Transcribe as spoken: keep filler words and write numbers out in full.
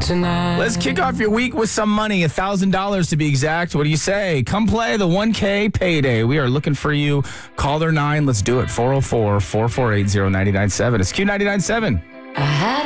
tonight. Let's kick off your week with some money, one thousand dollars to be exact. What do you say? Come play the one K payday. We are looking for you. Caller nine. Let's do it. four oh four, four four eight, oh nine nine seven. It's Q nine nine seven. I had